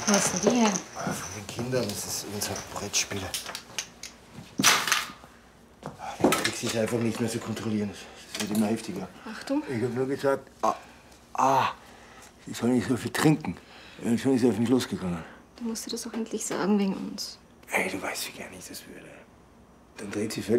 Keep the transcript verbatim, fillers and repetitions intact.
Wo hast du die her? Von den Kindern, das ist unser Brettspiel. Der kriegt sich einfach nicht mehr zu kontrollieren. Das wird immer heftiger. Achtung. Ich habe nur gesagt, ah, ah, sie soll nicht so viel trinken. Und schon ist sie auf mich losgegangen. Du musst dir das auch endlich sagen wegen uns. Ey, du weißt, wie gern ich das würde. Dann dreht sie völlig